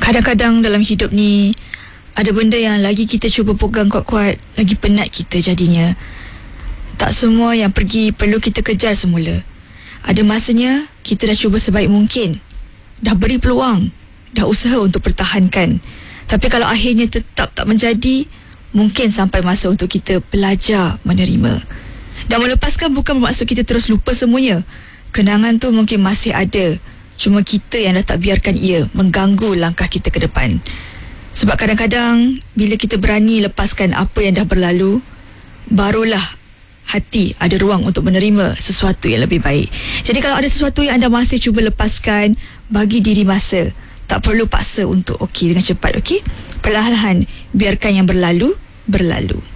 Kadang-kadang dalam hidup ni ada benda yang lagi kita cuba pegang kuat-kuat, lagi penat kita jadinya. Tak semua yang pergi perlu kita kejar semula. Ada masanya kita dah cuba sebaik mungkin, dah beri peluang, dah usaha untuk pertahankan. Tapi kalau akhirnya tetap tak menjadi, mungkin sampai masa untuk kita belajar menerima. Dan melepaskan bukan bermaksud kita terus lupa semuanya. Kenangan tu mungkin masih ada, cuma kita yang dah tak biarkan ia mengganggu langkah kita ke depan. Sebab kadang-kadang bila kita berani lepaskan apa yang dah berlalu, barulah hati ada ruang untuk menerima sesuatu yang lebih baik. Jadi kalau ada sesuatu yang anda masih cuba lepaskan, bagi diri masa. Tak perlu paksa untuk okey dengan cepat, okey? Perlahan-lahan biarkan yang berlalu berlalu.